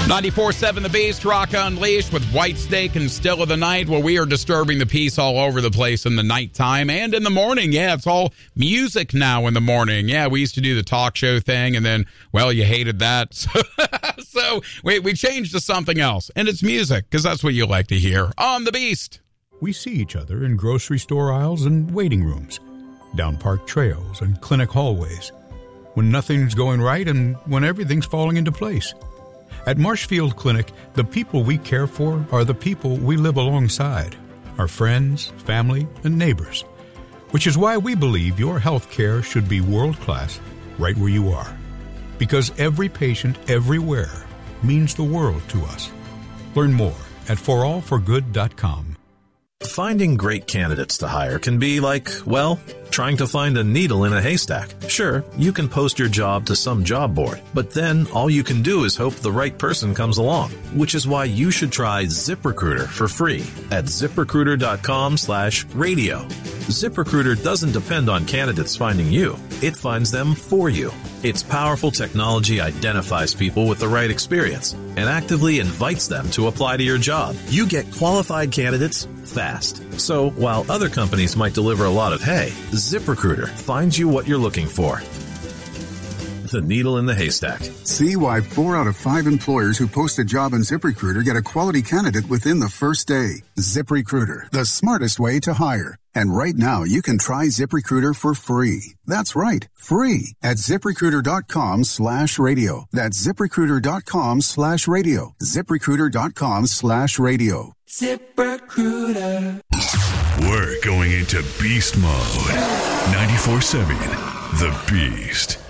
94.7 The Beast, Rock Unleashed with Whitesnake and Still of the Night. Well, we are disturbing the peace all over the place in the nighttime and in the morning. Yeah, it's all music now in the morning. Yeah, we used to do the talk show thing, and then, well, you hated that. So we changed to something else, and it's music, because that's what you like to hear on The Beast. We see each other in grocery store aisles and waiting rooms, down park trails and clinic hallways, when nothing's going right and when everything's falling into place. At Marshfield Clinic, the people we care for are the people we live alongside, our friends, family, and neighbors, which is why we believe your health care should be world-class right where you are. Because every patient everywhere means the world to us. Learn more at forallforgood.com. Finding great candidates to hire can be like, well, trying to find a needle in a haystack. Sure, you can post your job to some job board, but then all you can do is hope the right person comes along, which is why you should try ZipRecruiter for free at ZipRecruiter.com/radio. ZipRecruiter doesn't depend on candidates finding you. It finds them for you. Its powerful technology identifies people with the right experience and actively invites them to apply to your job. You get qualified candidates fast. So while other companies might deliver a lot of hay, ZipRecruiter finds you what you're looking for. The needle in the haystack. See why 4 out of 5 employers who post a job on ZipRecruiter get a quality candidate within the first day. ZipRecruiter, the smartest way to hire. And right now, you can try ZipRecruiter for free. That's right, free at ZipRecruiter.com/radio. That's ZipRecruiter.com/radio. ZipRecruiter.com/radio. ZipRecruiter. We're going into beast mode. 94.7 The Beast.